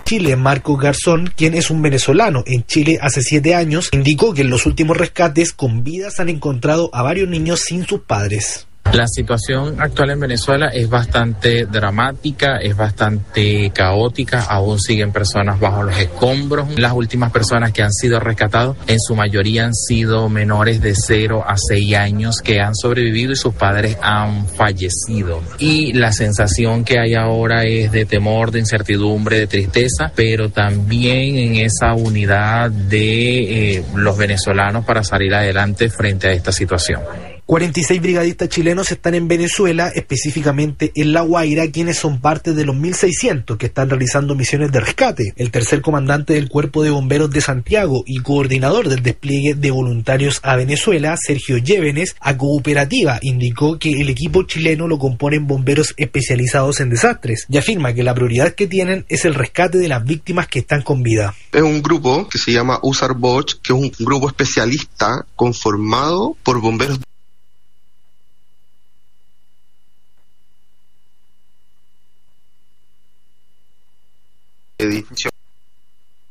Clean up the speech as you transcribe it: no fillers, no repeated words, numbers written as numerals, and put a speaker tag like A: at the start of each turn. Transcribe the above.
A: Chile, Marcos Garzón, quien es un venezolano en Chile hace 7 años, indicó que en los últimos rescates con vidas han encontrado a varios niños sin sus padres.
B: La situación actual en Venezuela es bastante dramática, es bastante caótica, aún siguen personas bajo los escombros. Las últimas personas que han sido rescatadas, en su mayoría han sido menores de 0 a 6 años que han sobrevivido y sus padres han fallecido. Y la sensación que hay ahora es de temor, de incertidumbre, de tristeza, pero también en esa unidad de los venezolanos para salir adelante frente a esta situación.
A: 46 brigadistas chilenos están en Venezuela, específicamente en La Guaira, quienes son parte de los 1.600 que están realizando misiones de rescate. El tercer comandante del Cuerpo de Bomberos de Santiago y coordinador del despliegue de voluntarios a Venezuela, Sergio Llévenes, a Cooperativa, indicó que el equipo chileno lo componen bomberos especializados en desastres y afirma que la prioridad que tienen es el rescate de las víctimas que están con vida.
C: Es un grupo que se llama USAR Boch, que es un grupo especialista conformado por bomberos edificio